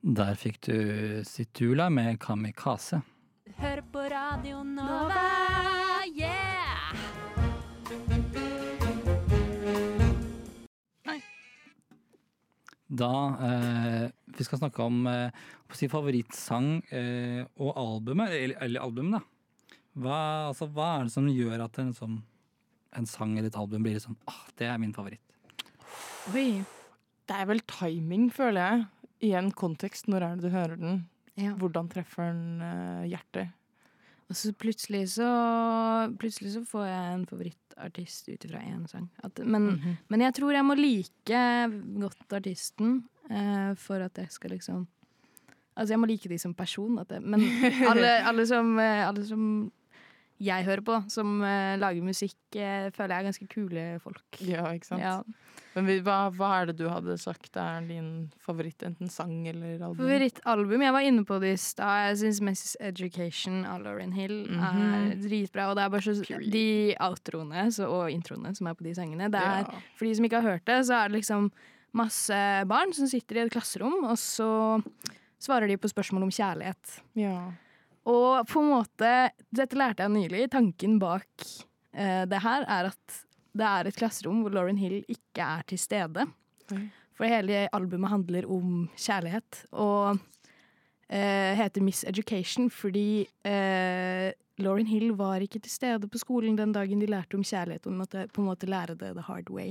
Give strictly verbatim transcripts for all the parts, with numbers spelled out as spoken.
Der fikk du Situla med Kamikaze. Hør på Radio Nova, yeah! Nei. Da eh, vi skal snakke om eh, si favorittsang eh, og albumet, eller, eller album da. Hva, altså, hva er det som gjør at en, sånn, en sang eller et album blir sånn, ah, det er min favoritt? Oi, det er vel timing, føler jeg. I en kontekst, når er det du hører den? Ja. Hvordan treffer den uh, hjertet? Og så plutselig så Plutselig så får jeg en favorittartist ut ifra en sang. At, men, Mhm. men jeg tror jeg må like godt artisten eh, for at jeg skal liksom Altså jeg må like de som person. At det, men alle, alle, som, eh, alle som jeg hører på, som eh, lager musikk, eh, føler jeg er ganske kule folk. Ja, ikke sant? Ja. Men vi, hva, hva er det du hadde sagt er din favoritt, enten sang eller album? Favorittalbum, jeg var inne på det i stad. Jeg synes Miss Education av Lauryn Hill er Mhm. dritbra. Og det er bare så, Period. de outroene så, og introene som er på de sangene. Det er, Ja. For de som ikke har hørt det, så er det liksom masse barn som sitter i et klasserom, og så svarer de på spørsmål om kjærlighet. Ja. Og på en måte, dette lærte jeg nylig, tanken bak eh, det her er at det er et klasserom hvor Lauryn Hill ikke er til stede. Oi. For hele albumet handler om kjærlighet, og eh, heter Miss Education fordi eh, Lauryn Hill var ikke til stede på skolen den dagen de lærte om kjærlighet, og måtte på en måte lære det the hard way.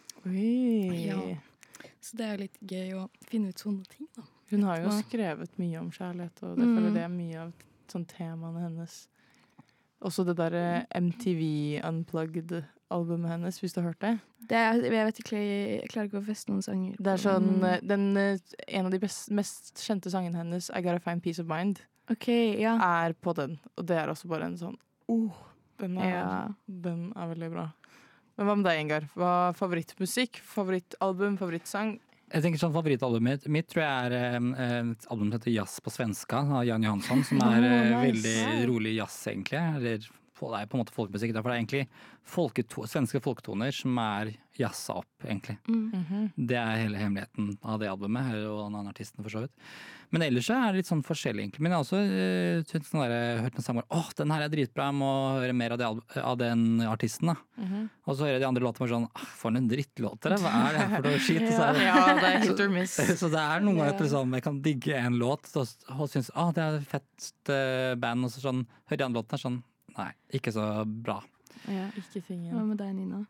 Oi. Ja. Så det er litt gøy å finne ut sånne ting, da. Hun har jo Ja. skrevet mye om kjærlighet, og det Mm. føler det er mye av sånn temaene hennes. Også det der M T V Unplugged-albumet hennes, hvis du har hørt det. Det er, jeg vet ikke, jeg klarer ikke å feste noen sanger. Det er sånn, Men- eh, den, eh, en av de best, mest kjente sangene hennes, I Gotta Find Peace of Mind, Ok, ja. er på den. Og det er også bare en sånn, oh, den er, Ja. den er veldig bra. Men hva med deg, Ingar? Hva er favorittmusikk, favorittalbum, favorittsang? Jeg tenker sånn Favorittalbumet mitt, mitt tror jeg er eh, et album som heter Jazz på svenska av Jan Johansson, som er eh, Oh, nice. veldig rolig jazz, egentlig. Eller på- det er på en måte folkemusikk, for det er egentlig folketo svenske folketoner som er jazza opp, egentlig. Mm. Det er hele hemmeligheten av det albumet, og den artisten for så vidt. Men ellers så er det litt sånn forskjellig, egentlig. Men jeg har også uh, sånn der, hørt en sang hvor åh, den her er dritbra, jeg må høre mer av, det, alb- av den artisten, da. Mhm. Og så hører jeg de andre låtene bare sånn, ah, for noen drittlåter, hva er det her for noe shit? Så er det- Ja, det er hit or miss. Så det er noen ganger at Ja. liksom, jeg kan digge en låt og, og synes ah, det er et fett eh, band, og så sånn, hører jeg andre låten er sånn, nei, ikke så bra. Ja. Ikke Hva tingen. med deg, Nina?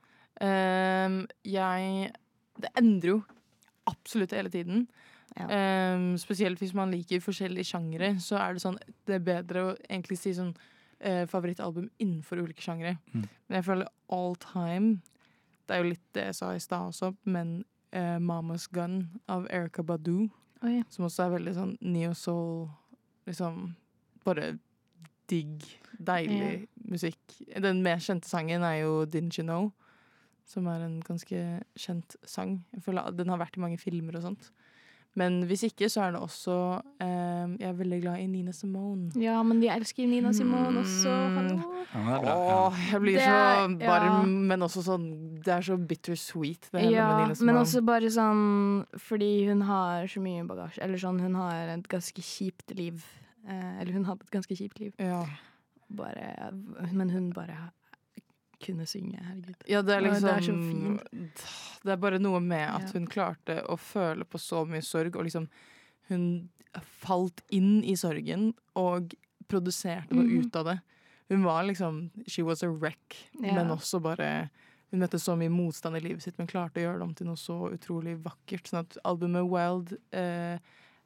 Um, jeg Det endrer jo absolutt hele tiden. Ja. Um, spesielt hvis man liker forskjellige sjangere, så er det sånn det er bedre å egentlig si sånn eh, favorittalbum innenfor ulike sjangere. Mm. Men jeg føler all time det er jo litt det jeg sa i stad også, men eh, Mama's Gun av Erykah Badu, Oi. som også er veldig sånn neo-soul, liksom bare digg, deilig musikk. Den mest kjente sangen er jo Didn't You Know, som er en ganske kjent sang. Jeg føler at den har vært i mange filmer og sånt. Men hvis ikke, så er det også eh, jeg er veldig glad i Nina Simone. Ja, men de elsker Nina Simone også. Mm. Hallo. Ja, men det er bra. Åh, jeg blir Det så er- varm, men også sånn det er så bittersweet, det hele Ja, med Nina Simone. men også bare sånn fordi hun har så mye bagasje. Eller sånn, hun har et ganske kjipt liv. Eh, eller hun hadde et ganske kjipt liv. ja. Bare, men hun bare kunne synge, herregud. Ja, det er Og det liksom er så fint. Det er bare noe med at Ja. hun klarte å føle på så mye sorg, og liksom hun falt inn i sorgen og produserte noe Mhm. ut av det. Hun var liksom she was a wreck, Ja. men også bare hun møtte så mye motstand i livet sitt, men klarte å gjøre det om til noe så utrolig vakkert. Sånn at albumet Wild eh,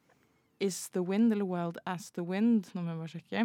Is The Wind, eller Wild As The Wind, nå må jeg bare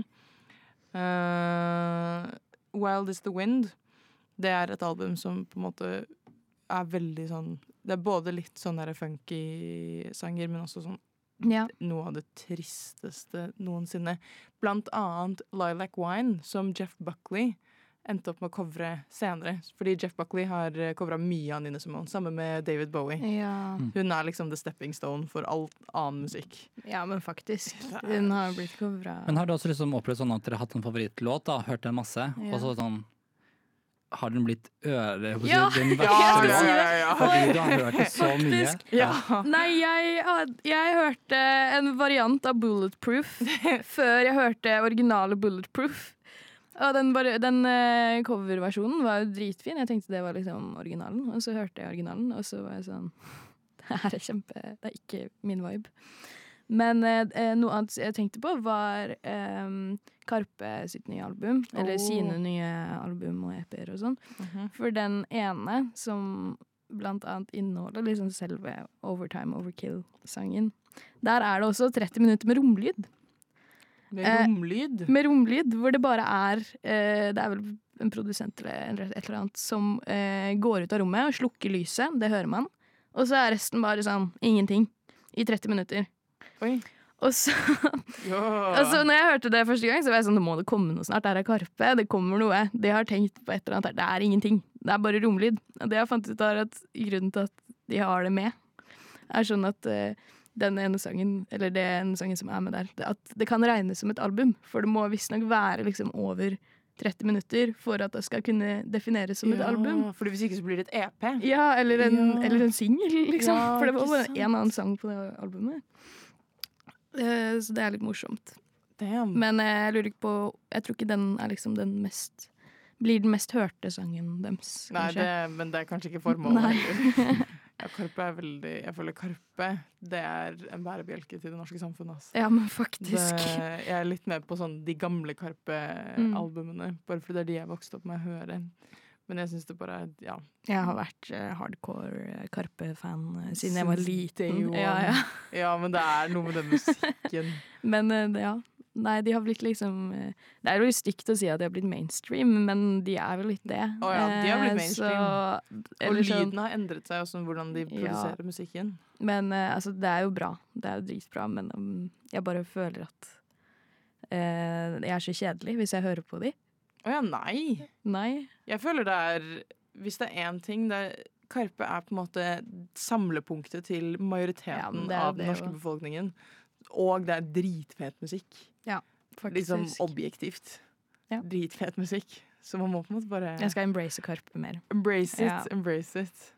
sjekke. Eh, Wild Is The Wind, det er et album som på en måte er veldig sånn det er både litt sånn der funky sanger, men også sånn Ja. noe av det tristeste noensinne. Blant annet Lilac Wine, som Jeff Buckley endte opp med å covre senere. Fordi Jeff Buckley har covra mye av Nina Simone, sammen med David Bowie. Ja. Hun er liksom the stepping stone for all annen musikk. ja, men faktisk. Hun har blitt covra. Men har du også liksom opplevd sånn at dere har hatt en favorittlåt, da, hørt den masse, Ja. og så sånn har den blitt øre... jeg holdt på å si, Ja, den jeg verste skal låt? si det. ja, ja. Fordi du har hørt det så mye. Faktisk. Ja. Nei, jeg, had- jeg hørte en variant av Bulletproof før jeg hørte originale Bulletproof. Og den, bare- den eh, coverversjonen var jo dritfin. Jeg tenkte det var liksom originalen. Og så hørte jeg originalen, og så var jeg sånn Det her er kjempe Det er ikke min vibe. Men eh, noe annet jeg tenkte på, var eh, Karpe sitt nye album. Eller Oh. sine nye album og E P-er og sånn. Mhm. For den ene, som blant annet inneholder liksom selve Overtime Overkill-sangen, der er det også tretti minutter med romlyd. Med Eh, romlyd. Med romlyd, hvor det bare er eh, Det er vel en produsent eller et eller annet som eh, går ut av rommet og slukker lyset. Det hører man. Og så er resten bare sånn ingenting. I tretti minutter. Oi. Og så, Ja. og så når jeg hørte det første gang, så var jeg sånn, nå må det komme noe snart. Der er Karpe, det kommer noe. De har tenkt på et eller annet her. Det er ingenting. Det er bare romlyd. Og det jeg fant ut er at grunnen til at de har det med, er sånn at eh, den ene sangen, eller det ene sangen som er med der, det- at det kan regnes som et album. For det må visstnok være liksom over tretti minutter for at det skal kunne defineres som et Ja, album. fordi hvis ikke så blir det et E P. Ja, eller en, Ja. eller en singel, liksom. Ja, For det var ikke bare sant. en annen sang på det albumet. Eh, så det er litt morsomt. Damn. Men eh, jeg lurer ikke på Jeg tror ikke den er liksom den mest blir den mest hørte sangen deres, Nei, kanskje. det, men det er kanskje ikke formålet. Nei. heller. Ja, Karpe er veldig Jeg føler Karpe det er en bærebjelke til det norske samfunnet. Altså. Ja, men Det, faktisk. jeg er litt med på sånn de gamle Karpe-albumene, bare fordi det er de jeg vokste opp med å høre. Men jeg syns det bare er ja. Jeg har vært eh, hardcore eh, Karpe-fan eh, siden jeg var Since liten. day one. Ja, ja. ja, men det er noe med den musikken. Men eh, det- ja. Nei, de har blitt liksom eh, Det er jo stygt å si at de har blitt mainstream, men de er vel litt det. Å ja, de har blitt Eh, mainstream. Så, Og eller sånn- lyden har endret seg, også hvordan de produserer musikken. Men eh, altså, det er jo bra. Det er jo dritbra, men um, jeg bare føler at eh, jeg er så kjedelig hvis jeg hører på de. Å ja, nei! Nei. Jeg føler det er Hvis det er én ting det er, Karpe er på en måte samlepunktet til Ja, majoriteten men det er jo av den det norske jo. befolkningen. Og det er dritfet musikk. Faktisk. Liksom objektivt. Ja. Dritfet musikk. Så man må på en måte bare Jeg skal embrace Karpe mer. embrace it. Ja. Embrace it.